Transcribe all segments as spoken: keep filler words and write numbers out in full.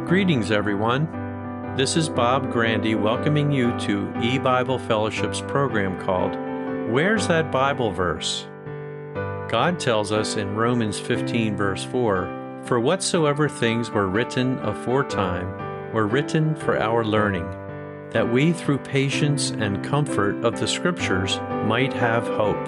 Greetings, everyone. This is Bob Grandy welcoming you to E-Bible Fellowship's program called Where's That Bible Verse? God tells us in Romans fifteen, verse four, "For whatsoever things were written aforetime were written for our learning, that we through patience and comfort of the Scriptures might have hope."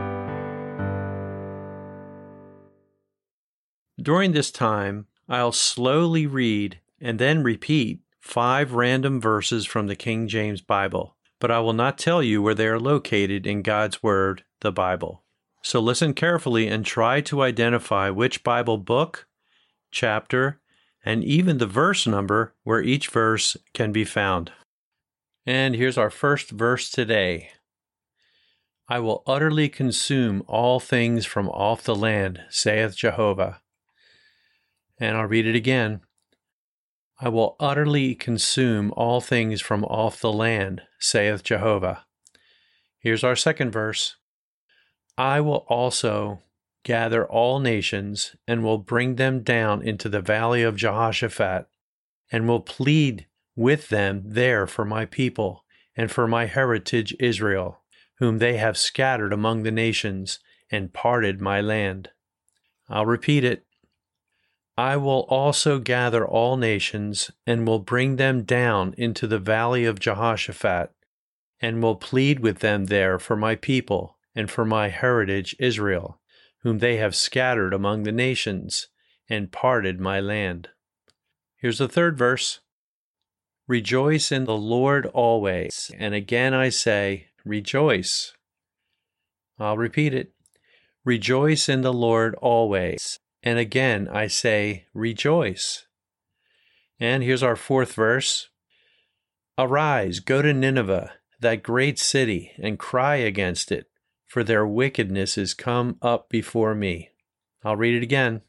During this time, I'll slowly read and then repeat five random verses from the King James Bible, but I will not tell you where they are located in God's Word, the Bible. So listen carefully and try to identify which Bible book, chapter, and even the verse number where each verse can be found. And here's our first verse today. "I will utterly consume all things from off the land, saith Jehovah." And I'll read it again. "I will utterly consume all things from off the land, saith Jehovah." Here's our second verse. "I will also gather all nations, and will bring them down into the valley of Jehoshaphat, and will plead with them there for my people, and for my heritage Israel, whom they have scattered among the nations, and parted my land." I'll repeat it. "I will also gather all nations, and will bring them down into the valley of Jehoshaphat, and will plead with them there for my people, and for my heritage Israel, whom they have scattered among the nations, and parted my land." Here's the third verse. "Rejoice in the Lord always, and again I say, rejoice." I'll repeat it. "Rejoice in the Lord always. And again, I say, rejoice." And here's our fourth verse. "Arise, go to Nineveh, that great city, and cry against it, for their wickedness is come up before me." I'll read it again.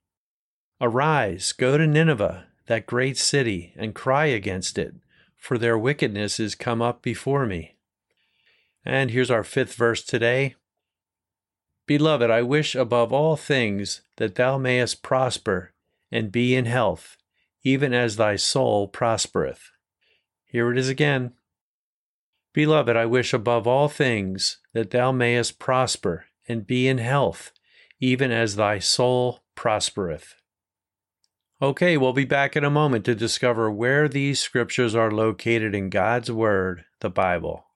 "Arise, go to Nineveh, that great city, and cry against it, for their wickedness is come up before me." And here's our fifth verse today. "Beloved, I wish above all things that thou mayest prosper and be in health, even as thy soul prospereth." Here it is again. "Beloved, I wish above all things that thou mayest prosper and be in health, even as thy soul prospereth." Okay, we'll be back in a moment to discover where these scriptures are located in God's Word, the Bible.